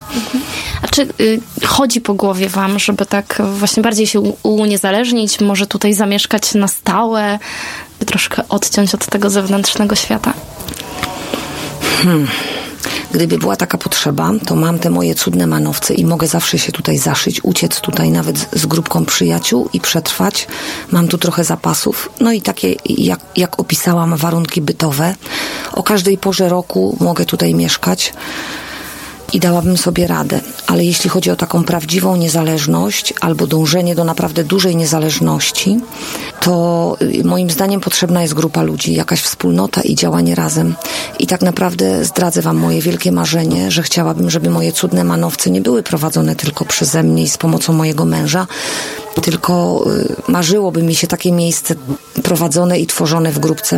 A czy chodzi po głowie wam, żeby tak właśnie bardziej się uniezależnić, może tutaj zamieszkać na stałe, by troszkę odciąć od tego zewnętrznego świata? Gdyby była taka potrzeba, to mam te moje cudne manowce i mogę zawsze się tutaj zaszyć, uciec tutaj nawet z grupką przyjaciół i przetrwać. Mam tu trochę zapasów. No i takie, jak opisałam, warunki bytowe. O każdej porze roku mogę tutaj mieszkać i dałabym sobie radę. Ale jeśli chodzi o taką prawdziwą niezależność albo dążenie do naprawdę dużej niezależności, to moim zdaniem potrzebna jest grupa ludzi, jakaś wspólnota i działanie razem. I tak naprawdę zdradzę wam moje wielkie marzenie, że chciałabym, żeby moje cudne manowce nie były prowadzone tylko przeze mnie i z pomocą mojego męża, tylko marzyłoby mi się takie miejsce prowadzone i tworzone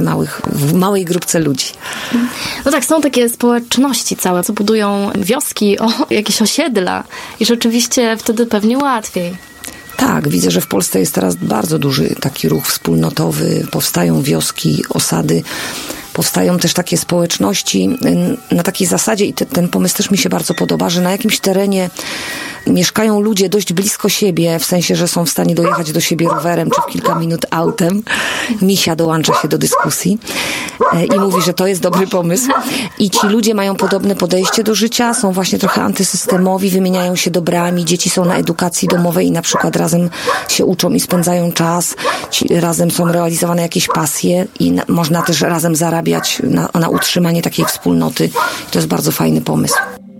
w małej grupce ludzi. No tak, są takie społeczności całe, co budują wioski, jakieś osiedla i rzeczywiście wtedy pewnie łatwiej. Tak, widzę, że w Polsce jest teraz bardzo duży taki ruch wspólnotowy, powstają wioski, osady, powstają też takie społeczności na takiej zasadzie i ten pomysł też mi się bardzo podoba, że na jakimś terenie mieszkają ludzie dość blisko siebie, w sensie, że są w stanie dojechać do siebie rowerem czy w kilka minut autem. Misia dołącza się do dyskusji i mówi, że to jest dobry pomysł. I ci ludzie mają podobne podejście do życia, są właśnie trochę antysystemowi, wymieniają się dobrami, dzieci są na edukacji domowej i na przykład razem się uczą i spędzają czas, razem są realizowane jakieś pasje i można też razem zarabiać na utrzymanie takiej wspólnoty. To jest bardzo fajny pomysł.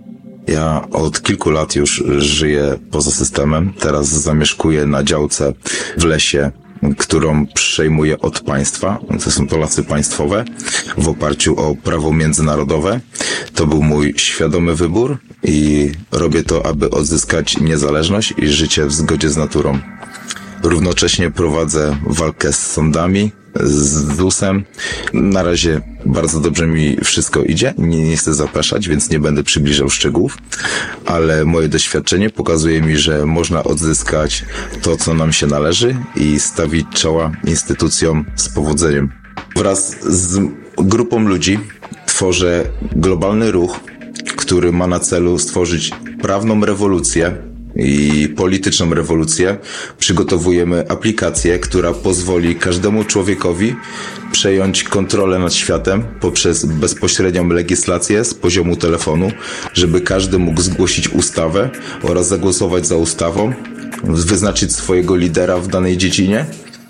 Ja od kilku lat już żyję poza systemem. Teraz zamieszkuję na działce w lesie, którą przejmuję od państwa. To są to lasy państwowe w oparciu o prawo międzynarodowe. To był mój świadomy wybór i robię to, aby odzyskać niezależność i życie w zgodzie z naturą. Równocześnie prowadzę walkę z sądami, z ZUS-em. Na razie bardzo dobrze mi wszystko idzie. Nie chcę zapraszać, więc nie będę przybliżał szczegółów, ale moje doświadczenie pokazuje mi, że można odzyskać to, co nam się należy i stawić czoła instytucjom z powodzeniem. Wraz z grupą ludzi tworzę globalny ruch, który ma na celu stworzyć prawną rewolucję i polityczną rewolucję. Przygotowujemy aplikację, która pozwoli każdemu człowiekowi przejąć kontrolę nad światem poprzez bezpośrednią legislację z poziomu telefonu, żeby każdy mógł zgłosić ustawę oraz zagłosować za ustawą, wyznaczyć swojego lidera w danej dziedzinie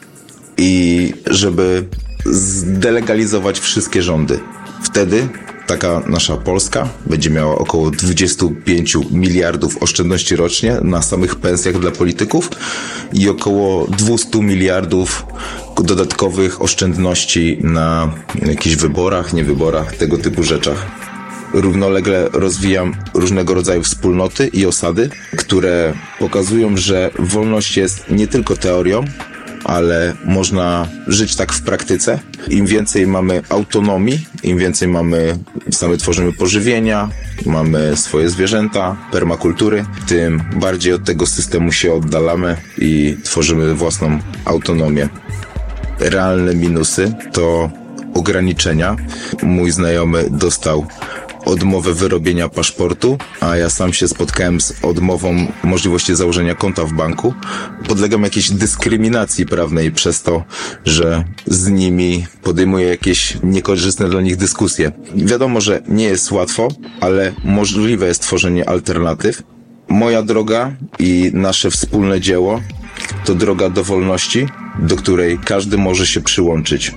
i żeby zdelegalizować wszystkie rządy. Wtedy taka nasza Polska będzie miała około 25 miliardów oszczędności rocznie na samych pensjach dla polityków i około 200 miliardów dodatkowych oszczędności na jakichś wyborach, niewyborach, tego typu rzeczach. Równolegle rozwijam różnego rodzaju wspólnoty i osady, które pokazują, że wolność jest nie tylko teorią, ale można żyć tak w praktyce. Im więcej mamy autonomii, im więcej sami tworzymy pożywienia, mamy swoje zwierzęta, permakultury, tym bardziej od tego systemu się oddalamy i tworzymy własną autonomię. Realne minusy to ograniczenia. Mój znajomy dostał odmowę wyrobienia paszportu, a ja sam się spotkałem z odmową możliwości założenia konta w banku. Podlegam jakiejś dyskryminacji prawnej przez to, że z nimi podejmuję jakieś niekorzystne dla nich dyskusje. Wiadomo, że nie jest łatwo, ale możliwe jest tworzenie alternatyw. Moja droga i nasze wspólne dzieło to droga do wolności, do której każdy może się przyłączyć.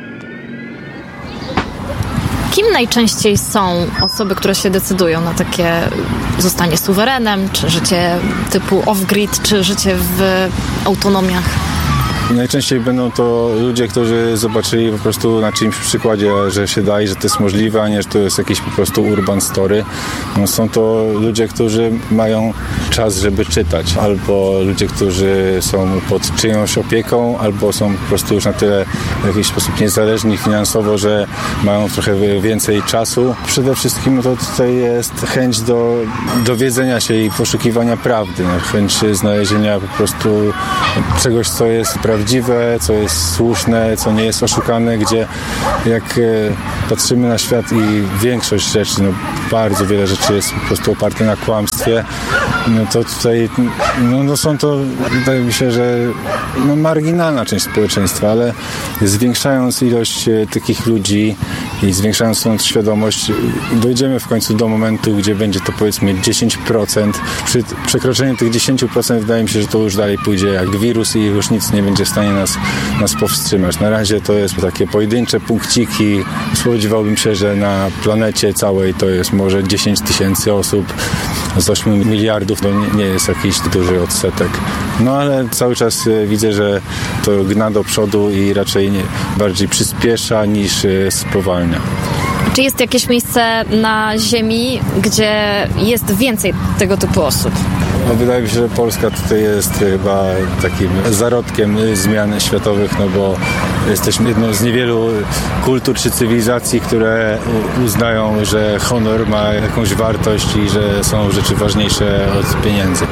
Kim najczęściej są osoby, które się decydują na takie zostanie suwerenem, czy życie typu off-grid, czy życie w autonomiach? Najczęściej będą to ludzie, którzy zobaczyli po prostu na czyimś przykładzie, że się da i że to jest możliwe, a nie, że to jest jakiś po prostu urban story. No, są to ludzie, którzy mają czas, żeby czytać. Albo ludzie, którzy są pod czyjąś opieką, albo są po prostu już na tyle w jakiś sposób niezależni finansowo, że mają trochę więcej czasu. Przede wszystkim to tutaj jest chęć do dowiedzenia się i poszukiwania prawdy. Chęć znalezienia po prostu czegoś, co jest prawdziwe, co jest słuszne, co nie jest oszukane, gdzie jak patrzymy na świat i większość rzeczy, bardzo wiele rzeczy jest po prostu oparte na kłamstwie, to tutaj są to, wydaje mi się, że marginalna część społeczeństwa, ale zwiększając ilość takich ludzi i zwiększając tą świadomość, dojdziemy w końcu do momentu, gdzie będzie to powiedzmy 10%. Przy przekroczeniu tych 10% wydaje mi się, że to już dalej pójdzie jak wirus i już nic nie będzie w stanie nas powstrzymać. Na razie to jest takie pojedyncze punkciki. Spodziewałbym się, że na planecie całej to jest może 10 000 osób z 8 miliardów. To nie jest jakiś duży odsetek. Ale cały czas widzę, że to gna do przodu i raczej bardziej przyspiesza niż spowalnia. Czy jest jakieś miejsce na Ziemi, gdzie jest więcej tego typu osób? Wydaje mi się, że Polska tutaj jest chyba takim zarodkiem zmian światowych, bo jesteśmy jedną z niewielu kultur czy cywilizacji, które uznają, że honor ma jakąś wartość i że są rzeczy ważniejsze od pieniędzy.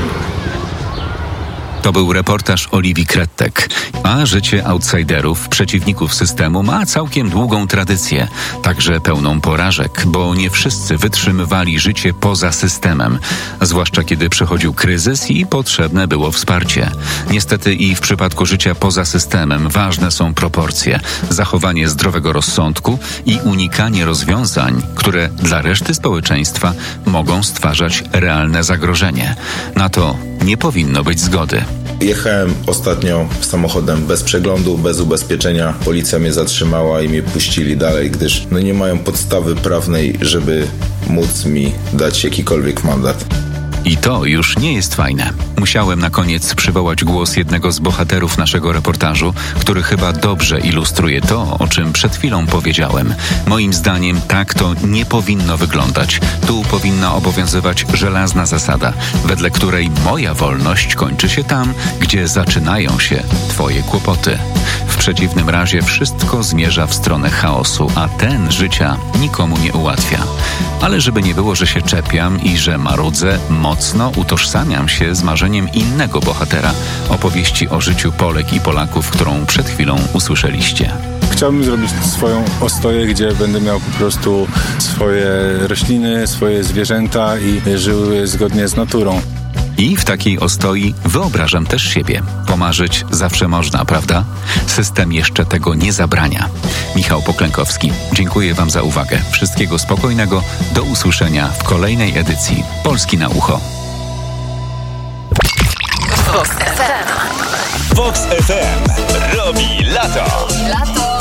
To był reportaż Oliwii Krettek. A życie outsiderów, przeciwników systemu ma całkiem długą tradycję, także pełną porażek, bo nie wszyscy wytrzymywali życie poza systemem, zwłaszcza kiedy przychodził kryzys i potrzebne było wsparcie. Niestety i w przypadku życia poza systemem ważne są proporcje, zachowanie zdrowego rozsądku i unikanie rozwiązań, które dla reszty społeczeństwa mogą stwarzać realne zagrożenie. Na to nie powinno być zgody. Jechałem ostatnio samochodem bez przeglądu, bez ubezpieczenia. Policja mnie zatrzymała i mnie puścili dalej, gdyż nie mają podstawy prawnej, żeby móc mi dać jakikolwiek mandat. I to już nie jest fajne. Musiałem na koniec przywołać głos jednego z bohaterów naszego reportażu, który chyba dobrze ilustruje to, o czym przed chwilą powiedziałem. Moim zdaniem tak to nie powinno wyglądać. Tu powinna obowiązywać żelazna zasada, wedle której moja wolność kończy się tam, gdzie zaczynają się twoje kłopoty. W przeciwnym razie wszystko zmierza w stronę chaosu, a ten życia nikomu nie ułatwia. Ale żeby nie było, że się czepiam i że marudzę, mocno utożsamiam się z marzeniem innego bohatera opowieści o życiu Polek i Polaków, którą przed chwilą usłyszeliście. Chciałbym zrobić swoją ostoję, gdzie będę miał po prostu swoje rośliny, swoje zwierzęta i żył zgodnie z naturą. I w takiej ostoi wyobrażam też siebie. Pomarzyć zawsze można, prawda? System jeszcze tego nie zabrania. Michał Poklękowski, dziękuję Wam za uwagę. Wszystkiego spokojnego. Do usłyszenia w kolejnej edycji Polski na ucho. Vox FM. Vox FM robi lato.